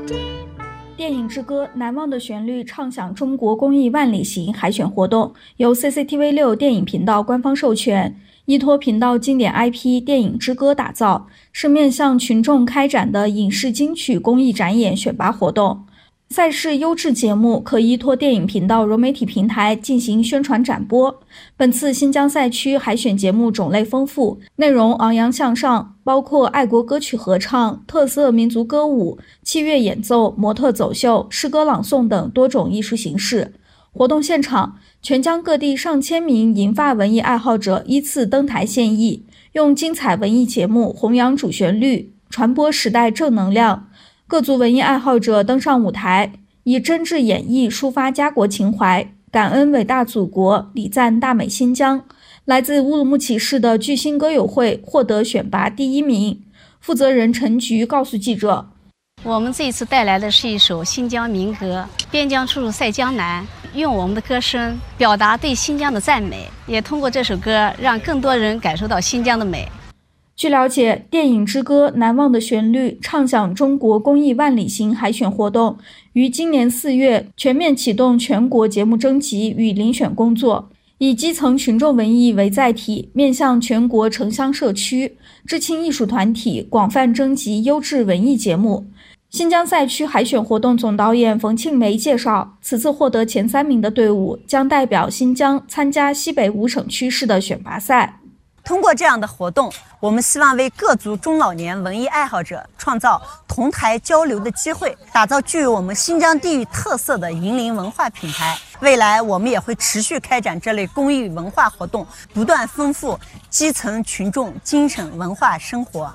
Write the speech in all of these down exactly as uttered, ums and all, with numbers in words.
电影之歌《难忘的旋律》唱响中国公益万里行海选活动，由 C C T V 六电影频道官方授权，依托频道经典 I P《电影之歌》打造，是面向群众开展的影视金曲公益展演选拔活动。赛事优质节目可依托电影频道融媒体平台进行宣传展播。本次新疆赛区海选节目种类丰富，内容昂扬向上，包括爱国歌曲合唱、特色民族歌舞、器乐演奏、模特走秀、诗歌朗诵等多种艺术形式。活动现场，全疆各地上千名银发文艺爱好者依次登台献艺，用精彩文艺节目弘扬主旋律，传播时代正能量。各族文艺爱好者登上舞台，以真挚演绎抒发家国情怀，感恩伟大祖国，礼赞大美新疆。来自乌鲁木齐市的巨星歌友会获得选拔第一名。负责人陈菊告诉记者， 我们这一次带来的是一首新疆民歌《边疆处处赛江南》，用我们的歌声表达对新疆的赞美，也通过这首歌让更多人感受到新疆的美。 据了解，电影之歌《难忘的旋律》唱响中国公益万里行海选活动于今年四月全面启动全国节目征集与遴选工作，以基层群众文艺为载体，面向全国城乡社区、知青艺术团体广泛征集优质文艺节目。新疆赛区海选活动总导演冯庆梅介绍，此次获得前三名的队伍将代表新疆参加西北五省区市的选拔赛。 通过这样的活动，我们希望为各族中老年文艺爱好者创造同台交流的机会，打造具有我们新疆地域特色的银陵文化品牌。未来我们也会持续开展这类公益文化活动，不断丰富基层群众精神文化生活。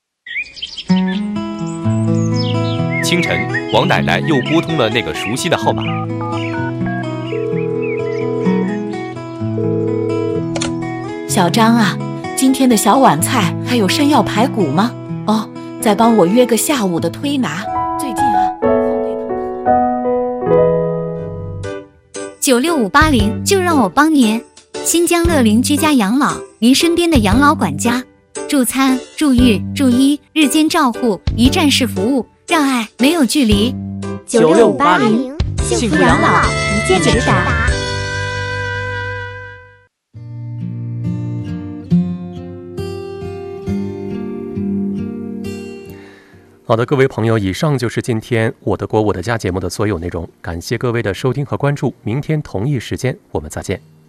清晨，王奶奶又拨通了那个熟悉的号码。 小张啊，今天的小碗菜还有山药排骨吗？哦，再帮我约个下午的推拿。最近啊，后背疼。 九六五八零，就让我帮您。新疆乐龄居家养老，您身边的养老管家，助餐、助育、助医，日间照护，一站式服务，让爱没有距离。 九六五八零，幸福养老，一键直达。 好的，各位朋友，以上就是今天我的国我的家节目的所有内容，感谢各位的收听和关注，明天同一时间我们再见。